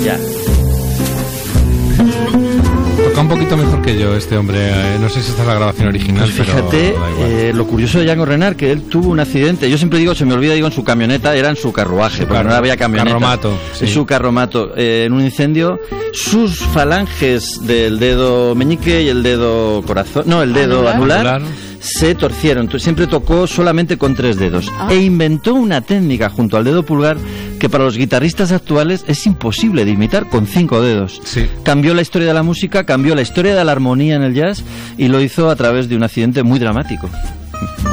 ya. Toca un poquito mejor que yo este hombre. No sé si esta es la grabación original, pues fíjate, pero lo curioso de Django Reinhardt, que él tuvo un accidente. Yo siempre digo, se me olvida, digo en su camioneta, era en su carruaje, porque no había camioneta. Carromato, sí. En su carromato. En un incendio, sus falanges del dedo meñique y el dedo corazón, no, el dedo anular se torcieron. Entonces, siempre tocó solamente con 3 dedos. E inventó una técnica junto al dedo pulgar que para los guitarristas actuales es imposible de imitar con 5 dedos. Sí. Cambió la historia de la música, cambió la historia de la armonía en el jazz y lo hizo a través de un accidente muy dramático.